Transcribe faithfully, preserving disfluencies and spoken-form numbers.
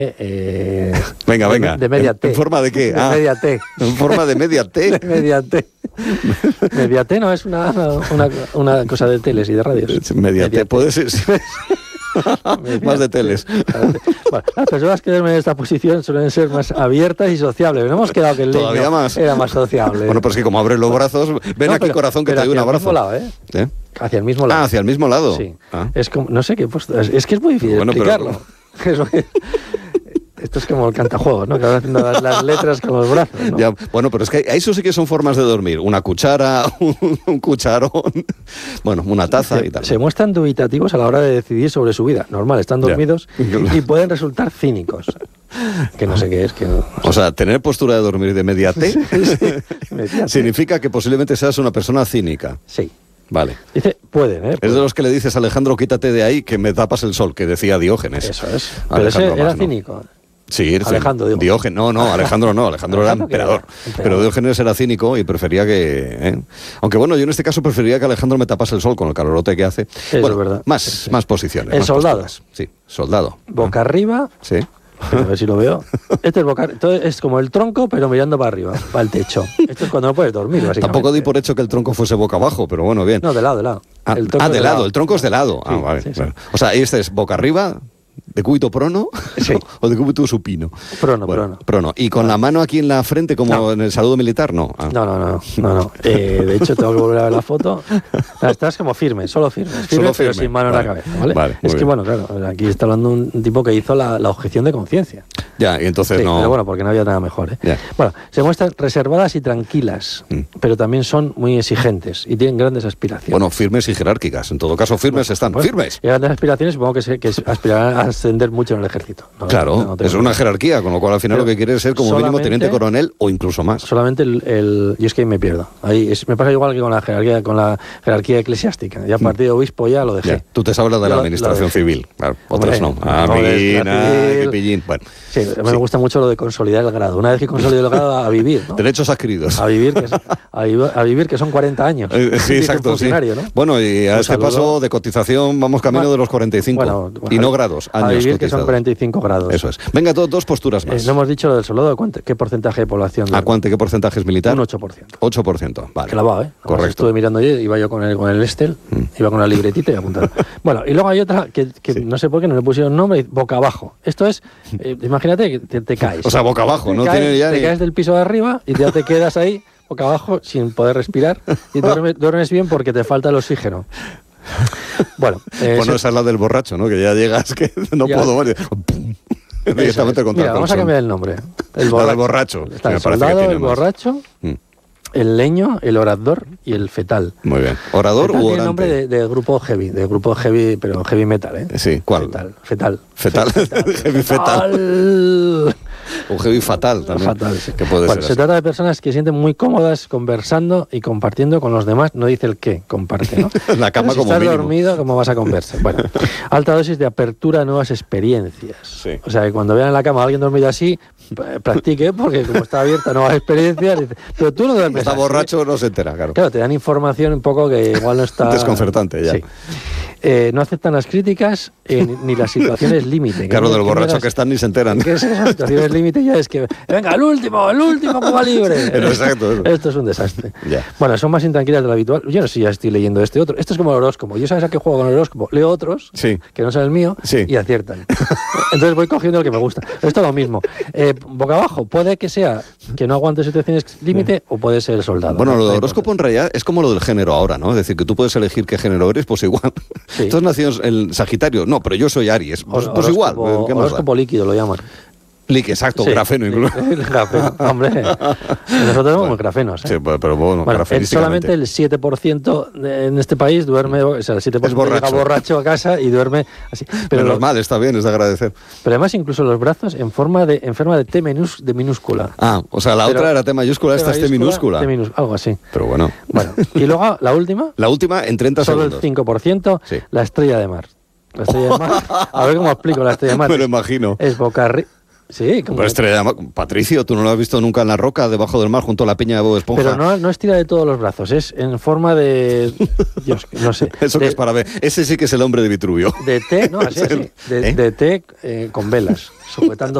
Eh, venga, de, venga. De media T. ¿En forma de qué? De ah, media T. ¿En forma de media T? De media T. Media T no es una, una, una cosa de teles y de radios. Media, media T, T puede ser. Sí. Más de teles. Bueno, las personas que duermen en esta posición suelen ser más abiertas y sociables. No hemos quedado que el Todavía leño más. era más sociable. Bueno, pero es que como abres los brazos, ven no, aquí, pero, corazón, que te doy un abrazo. Hacia el mismo lado, ¿eh? ¿Eh? Hacia el mismo lado. Ah, hacia el mismo lado. Sí. Ah. Es como, no sé qué puesto. Es, es que es muy difícil bueno, explicarlo. Pero... Esto es como el cantajuegos, ¿no? Que van haciendo las, las letras con los brazos, ¿no? Ya, bueno, pero es que eso sí que son formas de dormir. Una cuchara, un, un cucharón, bueno, una taza se, y tal. Se muestran dubitativos a la hora de decidir sobre su vida. Normal, están dormidos ya. Y pueden resultar cínicos. Que no sé qué es. Que no, no o sea, tener postura de dormir de media T, sí, sí, media significa que posiblemente seas una persona cínica. Sí. Vale. Dice, pueden, ¿eh? Es de los que le dices, Alejandro, quítate de ahí que me tapas el sol, que decía Diógenes. Eso es. Pero ese era Magno. Cínico. Sí, Alejandro, digo. Diógenes. No, no, Alejandro no, Alejandro era emperador. emperador. Pero Diógenes era cínico y prefería que... ¿eh? Aunque bueno, yo en este caso preferiría que Alejandro me tapase el sol con el calorote que hace. Eso bueno, es verdad. Más, sí, sí. más posiciones. El más soldado. Posturas. Sí, soldado. Boca ¿Ah? arriba. Sí. A ver si lo veo. Este es boca, entonces es como el tronco, pero mirando para arriba, para el techo. Esto es cuando no puedes dormir, básicamente. Tampoco di por hecho que el tronco fuese boca abajo, pero bueno, bien. No, de lado, de lado. Ah, el ah de, de lado. lado, el tronco es de lado. Sí, ah, vale. Sí, bueno. Sí. O sea, este es boca arriba, de cúbito prono, sí. o de cúbito supino. Prono, bueno, prono. prono. ¿Y con ah. la mano aquí en la frente, como no. en el saludo militar? No. Ah. No, no, no. no, no. Eh, de hecho, tengo que volver a ver la foto. Estás como firme, solo firme. Firme, solo pero firme. sin mano vale. en la cabeza. ¿Vale? Vale, es que, bien. bueno, claro, aquí está hablando un tipo que hizo la, la objeción de conciencia. Ya, y entonces sí, no... Pero bueno, porque no había nada mejor, ¿eh? Ya. Bueno, se muestran reservadas y tranquilas, mm. pero también son muy exigentes y tienen grandes aspiraciones. Bueno, firmes y jerárquicas. En todo caso, firmes bueno, están. Pues, ¡Firmes! Y grandes aspiraciones, supongo que, se, que aspirarán a ascender mucho en el ejército. ¿no? Claro, no, no es una jerarquía, con lo cual al final pero lo que quieres es ser como mínimo teniente coronel o incluso más. Solamente el... el yo es que me pierdo. Ahí es, me pasa igual que con la jerarquía con la jerarquía eclesiástica. Ya a partir de obispo ya lo dejé. Ya, tú te sabes de la yo administración lo civil. Claro, otras no. Ah, pillín, ah, pillín. Bueno, sí, a mí sí. me gusta mucho lo de consolidar el grado. Una vez que consolido el grado, a vivir, ¿no? Derechos adquiridos. A vivir, que, es, a, vivir, a vivir, que son cuarenta años. Eh, sí, exacto. Sí. ¿no? Bueno, y a pues este saludo. paso de cotización vamos camino bueno, de los cuarenta y cinco. Bueno, y no grados, años a vivir, cotizados. Que son cuarenta y cinco grados. Eso es. Venga, do, dos posturas más. Eh, no hemos dicho lo del soldado. ¿Qué porcentaje de población? ¿A cuánto? ¿Qué porcentaje es militar? Un ocho por ciento. ocho por ciento, vale. Clavado, ¿eh? Correcto. Estuve mirando ayer, iba yo con el, con el Estel, mm. iba con la libretita y apuntaba. Bueno, y luego hay otra que, que sí. no sé por qué no le pusieron nombre, boca abajo. Esto es, eh, imagínate que te, te caes. O sea, boca abajo, te no caes, tiene ya Te ni... caes del piso de arriba y ya te quedas ahí, boca abajo, sin poder respirar y duermes, duermes bien porque te falta el oxígeno. Bueno, eh, bueno, esa es la del borracho, ¿no? Que ya llegas, que no ya. puedo ver. Directamente contra Mira, vamos a cambiar el nombre. El borracho. La del borracho. Está el soldado, el borracho, mm. el leño, el orador y el fetal. Muy bien. ¿Orador u orante? Tiene nombre de, de grupo heavy, de grupo heavy, pero heavy metal, ¿eh? Sí, ¿cuál? Fetal. Fetal. Fetal. fetal. Heavy fetal. fetal. O heavy fatal también. Fatal, sí. Que puede bueno, ser se así. trata de personas que se sienten muy cómodas conversando y compartiendo con los demás. No dice el qué, comparte, ¿no? La cama si como estás mínimo. dormido, ¿cómo vas a conversar? Bueno, alta dosis de apertura a nuevas experiencias. Sí. O sea, que cuando vean en la cama a alguien dormido así, practique, porque como está abierta a nuevas experiencias, dice, pero tú no duermes Está así, borracho, no se entera, claro. Claro, te dan información un poco que igual no está... Desconcertante, ya. Sí. Eh, no aceptan las críticas eh, ni, ni las situaciones límite. Claro, que del que borracho las, que están ni se enteran. Que esas situaciones límite ya es que, venga, el último, el último Cuba Libre. Pero exacto. Eso. Esto es un desastre. Ya. Bueno, son más intranquilas de lo habitual. Yo no sé si ya estoy leyendo este otro. Esto es como el horóscopo. Yo sabes a qué juego con el horóscopo. Leo otros, sí. que no son el mío, sí. y aciertan. Entonces voy cogiendo el que me gusta. Esto es lo mismo. Eh, boca abajo, puede que sea que no aguante situaciones límite sí. o puede ser el soldado. Bueno, ¿no? lo del horóscopo en realidad es como lo del género ahora, ¿no? Es decir, que tú puedes elegir qué género eres, pues igual. Sí. Tú has nacido en Sagitario, no, pero yo soy Aries. Pues, pues igual. ¿Qué más horóscopo líquido lo llaman. Líquido, exacto, sí. grafeno incluso. El grafeno, hombre. Nosotros somos grafenos, ¿eh? Sí, pero bueno, bueno solamente el siete por ciento de, en este país duerme, o sea, el siete por ciento borracho. llega borracho a casa y duerme así. Pero normal, está bien, es de agradecer. Pero además incluso los brazos en forma de en forma de T minús, de minúscula. Ah, o sea, la pero, otra era T mayúscula, esta es T minúscula. T minúscula, algo así. Pero bueno. Bueno, y luego la última. La última en treinta solo segundos. Solo el cinco por ciento, sí. La estrella de mar. La estrella de mar. A ver cómo explico la estrella de mar. Me lo imagino. Es boca arriba. Sí, como... Pero estrella, Patricio, ¿tú no lo has visto nunca en la roca, debajo del mar, junto a la peña de Bob Esponja? Pero no, no estira de todos los brazos, es en forma de... Dios, no sé. Eso de, que es para ver. Ese sí que es el hombre de Vitruvio. De té, no, así, así. De, ¿Eh? de té eh, con velas, sujetando